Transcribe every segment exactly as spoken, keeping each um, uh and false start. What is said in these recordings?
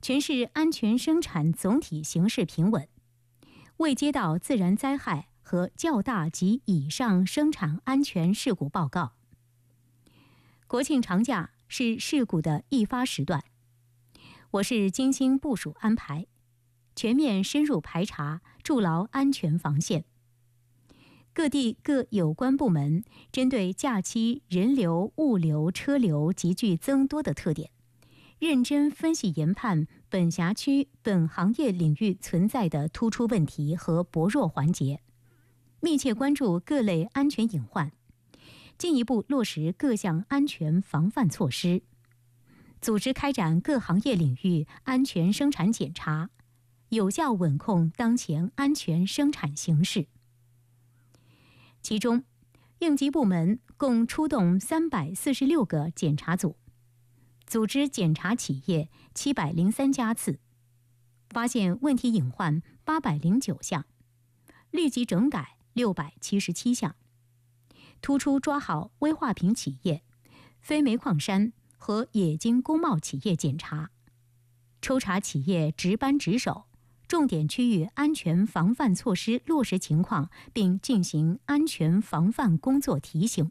全市安全生产总体形势平稳，未接到自然灾害和较大及以上生产安全事故报告。国庆长假是事故的易发时段，我市精心部署安排，全面深入排查，筑牢安全防线。各地各有关部门针对假期人流、物流、车流急剧增多的特点，认真分析研判本辖区、本行业领域存在的突出问题和薄弱环节，密切关注各类安全隐患，进一步落实各项安全防范措施，组织开展各行业领域安全生产检查，有效稳控当前安全生产形势。其中，应急部门共出动三百四十六个检查组，组织检查企业七百零三家次，发现问题隐患八百零九项，立即整改六百七十七项，突出抓好危化品企业、非煤矿山和冶金工贸企业检查，抽查企业值班值守、重点区域安全防范措施落实情况，并进行安全防范工作提醒。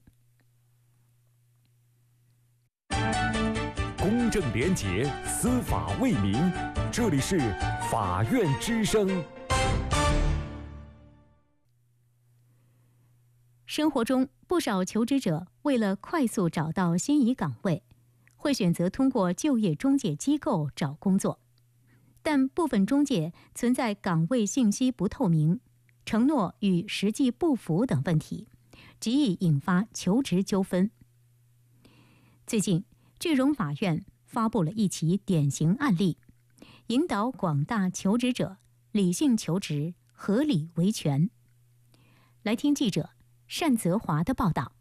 公正廉洁，司法为民，这里是法院之声。 生活中，不少求职者为了快速找到心仪岗位，会选择通过就业中介机构找工作。但部分中介存在岗位信息不透明、承诺与实际不符等问题，极易引发求职纠纷。最近，句容法院发布了一起典型案例，引导广大求职者理性求职、合理维权。来听记者单泽华的报道。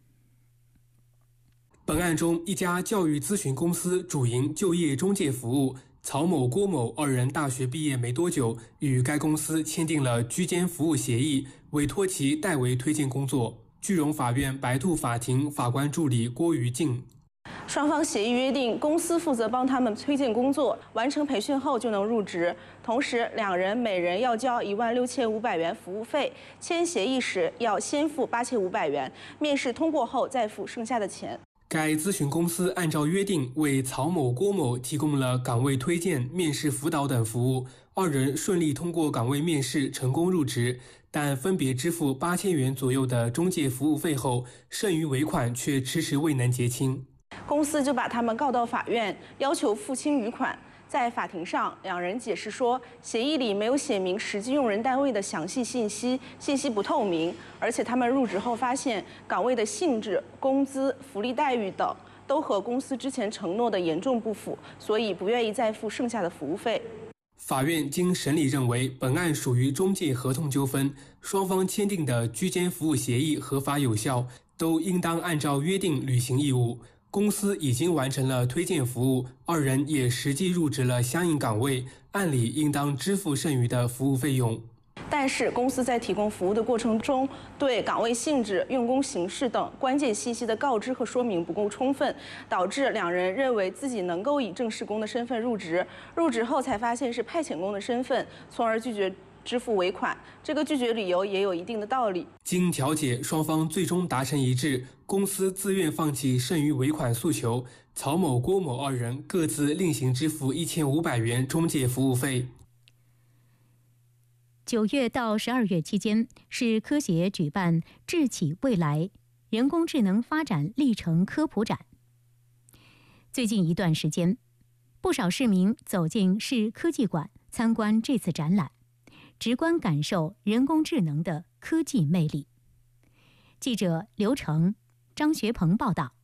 本案中，一家教育咨询公司主营就业中介服务。曹某、郭某二人大学毕业没多久，与该公司签订了居间服务协议，委托其代为推荐工作。句容法院白兔法庭法官助理郭于静， 双方协议约定，公司负责帮他们推荐工作，完成培训后就能入职。同时，两人每人要交一万六千五百元服务费，签协议时要先付八千五百元，面试通过后再付剩下的钱。 该咨询公司按照约定为曹某、郭某提供了岗位推荐、面试辅导等服务，二人顺利通过岗位面试，成功入职，但分别支付八千元左右的中介服务费后，剩余尾款却迟迟未能结清。 公司就把他们告到法院，要求付清余款。在法庭上，两人解释说，协议里没有写明实际用人单位的详细信息，信息不透明，而且他们入职后发现岗位的性质、工资、福利待遇等都和公司之前承诺的严重不符，所以不愿意再付剩下的服务费。 法院经审理认为，本案属于中介合同纠纷，双方签订的居间服务协议合法有效，都应当按照约定履行义务。公司已经完成了推荐服务，二人也实际入职了相应岗位，按理应当支付剩余的服务费用。 但是公司在提供服务的过程中，对岗位性质、用工形式等关键信息的告知和说明不够充分，导致两人认为自己能够以正式工的身份入职，入职后才发现是派遣工的身份，从而拒绝支付尾款。这个拒绝理由也有一定的道理。 经调解，双方最终达成一致，公司自愿放弃剩余尾款诉求，曹某、郭某二人各自另行支付一千五百元中介服务费。 九月到十二月期间，是科协举办“智企未来”人工智能发展历程科普展。最近一段时间，不少市民走进市科技馆参观这次展览，直观感受人工智能的科技魅力。记者刘成、张学鹏报道。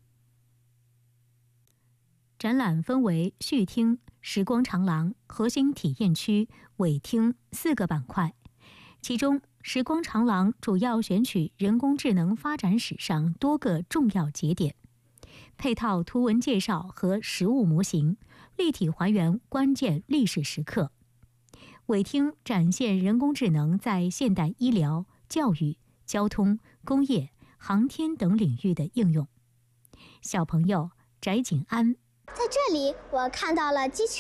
展览分为序厅、时光长廊、核心体验区、尾厅四个板块，其中时光长廊主要选取人工智能发展史上多个重要节点，配套图文介绍和实物模型，立体还原关键历史时刻。尾厅展现人工智能在现代医疗、教育、交通、工业、航天等领域的应用。小朋友翟景安在这里，我看到了机器